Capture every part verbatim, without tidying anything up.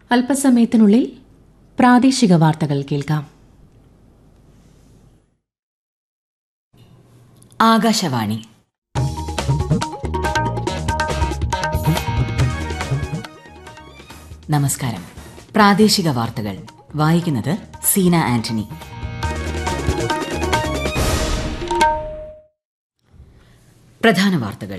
അല്പസമയത്തിനുള്ളിൽ പ്രാദേശിക വാർത്തകൾ കേൾക്കാം. ആകാശവാണി. നമസ്കാരം. പ്രാദേശിക വാർത്തകൾ വായിക്കുന്നത് സീന ആന്റണി. പ്രധാന വാർത്തകൾ.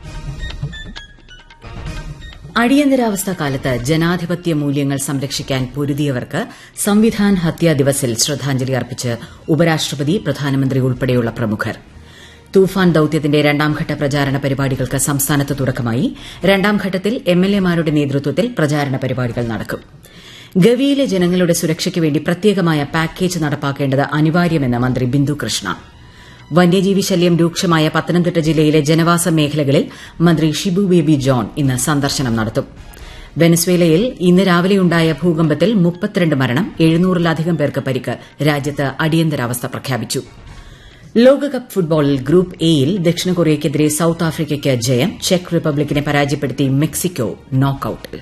അടിയന്തരാവസ്ഥ കാലത്ത് ജനാധിപത്യ മൂല്യങ്ങൾ സംരക്ഷിക്കാൻ പൊരുതിയവർക്ക് സംവിധാൻ ഹത്യാ ദിവസിൽ ശ്രദ്ധാഞ്ജലി അർപ്പിച്ച് ഉപരാഷ്ട്രപതി, പ്രധാനമന്ത്രി ഉൾപ്പെടെയുള്ള പ്രമുഖർ. തൂഫാൻ ദൌത്യത്തിന്റെ രണ്ടാംഘട്ട പ്രചാരണ പരിപാടികൾക്ക് സംസ്ഥാനത്ത് തുടക്കമായി. രണ്ടാം ഘട്ടത്തിൽ എംഎൽഎമാരുടെ നേതൃത്വത്തിൽ പ്രചാരണ പരിപാടികൾ നടക്കും. ഗവിയിലെ ജനങ്ങളുടെ സുരക്ഷയ്ക്ക് വേണ്ടി പ്രത്യേകമായ പാക്കേജ് നടപ്പാക്കേണ്ടത് അനിവാര്യമെന്ന് മന്ത്രി ബിന്ദു കൃഷ്ണ. വന്യജീവി ശല്യം രൂക്ഷമായ പത്തനംതിട്ട ജില്ലയിലെ ജനവാസ മേഖലകളിൽ മന്ത്രി ഷിബു ബേബി ജോൺ ഇന്ന് സന്ദർശനം നടത്തും. വെനസ്വേലയിൽ ഇന്ന് രാവിലെയുണ്ടായ ഭൂകമ്പത്തിൽ മുപ്പത്തിരണ്ട് മരണം, എഴുന്നൂറിലധികം പേർക്ക് പരിക്ക്. രാജ്യത്ത് അടിയന്തരാവസ്ഥ പ്രഖ്യാപിച്ചു. ലോകകപ്പ് ഫുട്ബോളിൽ ഗ്രൂപ്പ് എയിൽ ദക്ഷിണ കൊറിയയ്ക്കെതിരെ സൌത്ത് ആഫ്രിക്കയ്ക്ക് ജയം. ചെക്ക് റിപ്പബ്ലിക്കിനെ പരാജയപ്പെടുത്തി മെക്സിക്കോ നോക്കൌട്ടിൽ.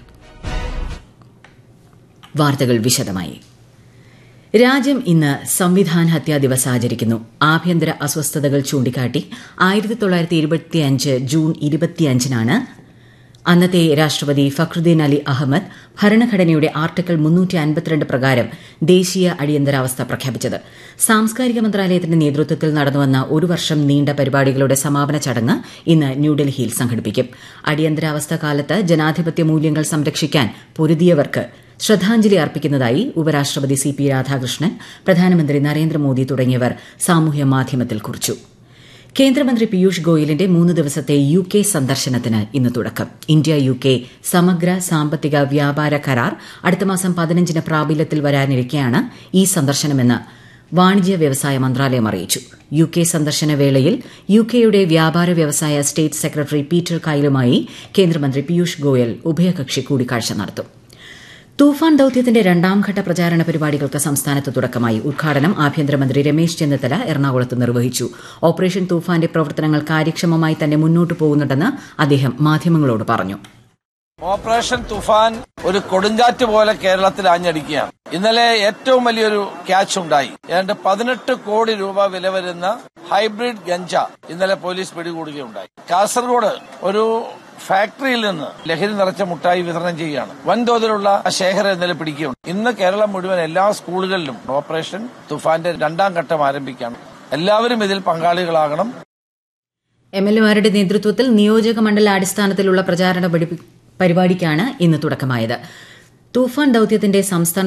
വാർത്തകൾ വിശദമായി. രാജ്യം ഇന്ന് സംവിധാൻ ഹത്യാ ദിവസ് ആചരിക്കുന്നു. ആഭ്യന്തര അസ്വസ്ഥതകൾ ചൂണ്ടിക്കാട്ടി ആയിരത്തി തൊള്ളായിരത്തി ഇരുപത്തിയഞ്ച് ജൂൺ ഇരുപത്തിയഞ്ചിനാണ് അന്നത്തെ രാഷ്ട്രപതി ഫഖ്റുദ്ദീൻ അലി അഹമ്മദ് ഭരണഘടനയുടെ ആർട്ടിക്കിൾ മുന്നൂറ്റി അൻപത്തിരണ്ട് പ്രകാരം ദേശീയ അടിയന്തരാവസ്ഥ പ്രഖ്യാപിച്ചത്. സാംസ്കാരിക മന്ത്രാലയത്തിന്റെ നേതൃത്വത്തിൽ നടന്നുവന്ന ഒരു വർഷം നീണ്ട പരിപാടികളുടെ സമാപന ചടങ്ങ് ഇന്ന് ന്യൂഡൽഹിയിൽ സംഘടിപ്പിക്കും. അടിയന്തരാവസ്ഥ കാലത്ത് ജനാധിപത്യ മൂല്യങ്ങൾ സംരക്ഷിക്കാൻ പൊരുതിയവർക്ക് ശ്രദ്ധാഞ്ജലി അർപ്പിക്കുന്നതായി ഉപരാഷ്ട്രപതി സി പി രാധാകൃഷ്ണൻ, പ്രധാനമന്ത്രി നരേന്ദ്രമോദി തുടങ്ങിയവർ സാമൂഹ്യ മാധ്യമത്തിൽ കുറിച്ചു. കേന്ദ്രമന്ത്രി പീയൂഷ് ഗോയലിന്റെ മൂന്ന് ദിവസത്തെ യു കെ സന്ദർശനത്തിന് ഇന്ന് തുടക്കം. ഇന്ത്യ യു കെ സമഗ്ര സാമ്പത്തിക വ്യാപാര കരാർ അടുത്ത മാസം പതിനഞ്ചിന് പ്രാബല്യത്തിൽ വരാനിരിക്കെയാണ് ഈ സന്ദർശനമെന്ന് വാണിജ്യ വ്യവസായ മന്ത്രാലയം അറിയിച്ചു. യു കെ സന്ദർശന വേളയിൽ യു കെയുടെ വ്യാപാര വ്യവസായ സ്റ്റേറ്റ് സെക്രട്ടറി പീറ്റർ കൈലുമായി കേന്ദ്രമന്ത്രി പീയൂഷ് ഗോയൽ ഉഭയകക്ഷി കൂടിക്കാഴ്ച നടത്തും. തൂഫാൻ ദൌത്യത്തിന്റെ രണ്ടാംഘട്ട പ്രചാരണ പരിപാടികൾക്ക് സംസ്ഥാനത്ത് തുടക്കമായി. ഉദ്ഘാടനം ആഭ്യന്തരമന്ത്രി രമേശ് ചെന്നിത്തല എറണാകുളത്ത് നിർവഹിച്ചു. ഓപ്പറേഷൻ തൂഫാന്റെ പ്രവർത്തനങ്ങൾ കാര്യക്ഷമമായി തന്നെ മുന്നോട്ടു പോകുന്നുണ്ടെന്ന് അദ്ദേഹം മാധ്യമങ്ങളോട് പറഞ്ഞു. ഓപ്പറേഷൻ തുഫാൻ ഒരു കൊടുങ്കാറ്റ് പോലെ കേരളത്തിൽ ആഞ്ഞടിക്കുകയാണ്. ഇന്നലെ ഏറ്റവും വലിയൊരു ക്യാച്ച് ഉണ്ടായി. ഏതാണ്ട് പതിനെട്ട് കോടി രൂപ വില വരുന്ന ഹൈബ്രിഡ് ഗഞ്ച ഇന്നലെ പോലീസ് പിടികൂടുകയുണ്ടായി. കാസർഗോഡ് ഒരു ഫാക്ടറിയിൽ നിന്ന് ലഹരി നിറച്ച മുട്ടായി വിതരണം ചെയ്യുകയാണ്. വൻതോതിലുള്ള ശേഖരം ഇന്നലെ പിടിക്കുകയുണ്ട്. ഇന്ന് കേരളം മുഴുവൻ എല്ലാ സ്കൂളുകളിലും ഓപ്പറേഷൻ തുഫാന്റെ രണ്ടാം ഘട്ടം ആരംഭിക്കുകയാണ്. എല്ലാവരും ഇതിൽ പങ്കാളികളാകണം. എംഎൽഎമാരുടെ നേതൃത്വത്തിൽ നിയോജക മണ്ഡലാടിസ്ഥാനത്തിലുള്ള പ്രചാരണ പരിപാടിക്കാണ് ഇന്ന് തുടക്കമായത്. തൂഫാൻ ദൌത്യത്തിന്റെ സംസ്ഥാന